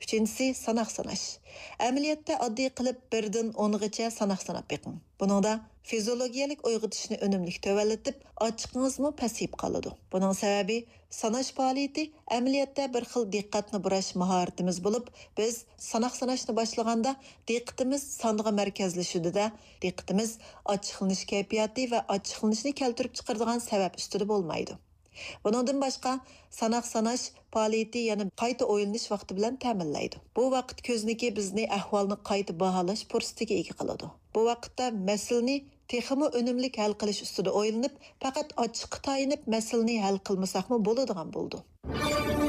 Üçüncüsü sanaq sanash. Amaliyotda oddiy qilib 1dan 10gacha sanaq sanab beqing. Buningda fiziologiyalik uyg'otishni unumli tövallatib, ochiqingizmi pasayib qoladi. Buning sababi sanash faoliyati amaliyotda bir xil diqqatni burash mahoratimiz bo'lib, biz sanaq sanashni boshlaganda diqqatimiz songa markazlashudida, diqqatimiz ochiqlanish kayfiyati va ochiqlanishni keltirib chiqaradigan sabab ustida bo'lmaydi. Buningdan boshqa sanaq sanash faoliyati yana qayta o'ylanish vaqti bilan ta'minlaydi. Bu vaqt ko'zniki bizni ahvolni qayta baholash fursatiga ega qiladi. Bu vaqtda masalani texmi unumli hal qilish ustida o'ylanib, faqat ochiqqa tayinib masalani hal qilmasaqmi bo'ladigan bo'ldi.